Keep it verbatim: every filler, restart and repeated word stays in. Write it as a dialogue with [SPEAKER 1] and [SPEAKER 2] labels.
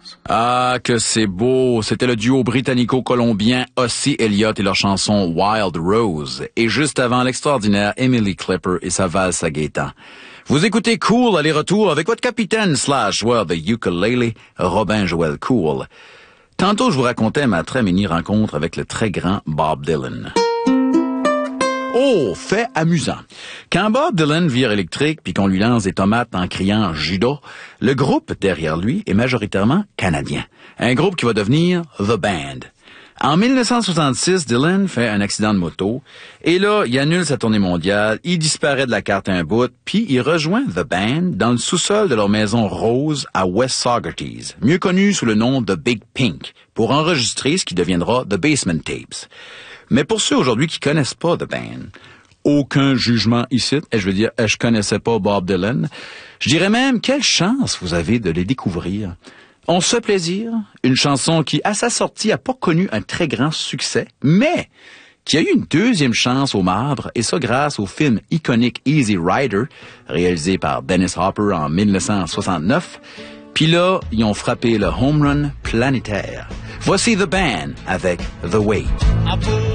[SPEAKER 1] Ah, que c'est beau! C'était le duo britannico-colombien Ossie Elliott et leur chanson Wild Rose. Et juste avant, l'extraordinaire Emily Clipper et sa valse à Gaétan. Vous écoutez Cool aller-retour avec votre capitaine slash joueur de ukulele, Robin Joël Cool. Tantôt, je vous racontais ma très mini rencontre avec le très grand Bob Dylan. Oh, fait amusant. Quand Bob Dylan vire électrique puis qu'on lui lance des tomates en criant Judas, le groupe derrière lui est majoritairement canadien. Un groupe qui va devenir The Band. En dix-neuf cent soixante-six, Dylan fait un accident de moto et là, il annule sa tournée mondiale, il disparaît de la carte un bout, puis il rejoint The Band dans le sous-sol de leur maison rose à West Saugerties, mieux connu sous le nom de Big Pink, pour enregistrer ce qui deviendra The Basement Tapes. Mais pour ceux aujourd'hui qui connaissent pas The Band, aucun jugement ici, et je veux dire, je connaissais pas Bob Dylan, je dirais même quelle chance vous avez de les découvrir. On se fait plaisir, une chanson qui, à sa sortie, a pas connu un très grand succès, mais qui a eu une deuxième chance au marbre, et ça grâce au film iconique Easy Rider, réalisé par Dennis Hopper en dix-neuf cent soixante-neuf. Puis là, ils ont frappé le home run planétaire. Voici The Band avec The Wait.